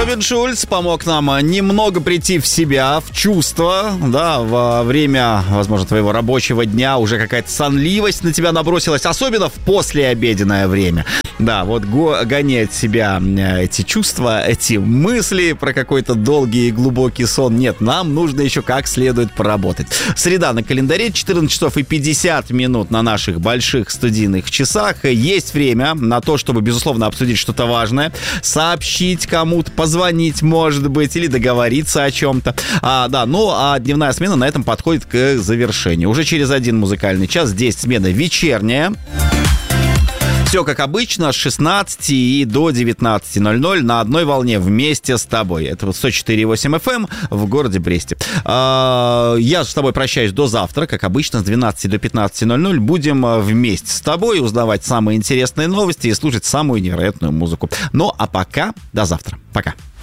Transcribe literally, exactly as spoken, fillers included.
Робин Шульц помог нам немного прийти в себя, в чувство, да, во время, возможно, твоего рабочего дня уже какая-то сонливость на тебя набросилась, особенно в послеобеденное время. Да, вот го- гони от себя эти чувства, эти мысли про какой-то долгий и глубокий сон. Нет, нам нужно еще как следует поработать. Среда на календаре, четырнадцать часов и пятьдесят минут на наших больших студийных часах. Есть время на то, чтобы, безусловно, обсудить что-то важное, сообщить кому-то, позвонить, может быть, или договориться о чем-то. А, да, ну, а дневная смена на этом подходит к завершению. Уже через один музыкальный час здесь смена вечерняя. Все как обычно, с шестнадцати и до девятнадцати ноль-ноль на одной волне вместе с тобой. Это вот сто четыре и восемь эф эм в городе Бресте. Я с тобой прощаюсь до завтра, как обычно, с двенадцати до пятнадцати ноль-ноль. Будем вместе с тобой узнавать самые интересные новости и слушать самую невероятную музыку. Ну, а пока, до завтра. Пока.